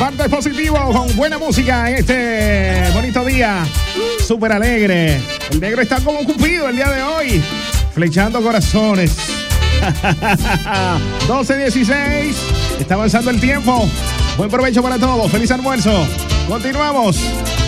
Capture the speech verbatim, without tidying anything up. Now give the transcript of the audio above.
Martes positivo con buena música en este bonito día. Súper alegre. El negro está como Cupido el día de hoy, flechando corazones. doce dieciséis. Está avanzando el tiempo. Buen provecho para todos. Feliz almuerzo. Continuamos.